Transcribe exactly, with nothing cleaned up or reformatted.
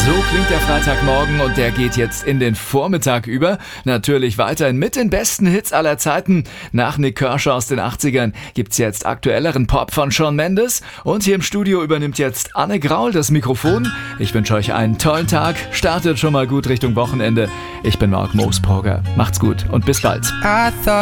So klingt der Freitagmorgen und der geht jetzt in den Vormittag über. Natürlich weiterhin mit den besten Hits aller Zeiten. Nach Nik Kershaw aus den achtzigern gibt's jetzt aktuelleren Pop von Shawn Mendes. Und hier im Studio übernimmt jetzt Anne Graul das Mikrofon. Ich wünsche euch einen tollen Tag. Startet schon mal gut Richtung Wochenende. Ich bin Mark Moosbrugger. Macht's gut und bis bald.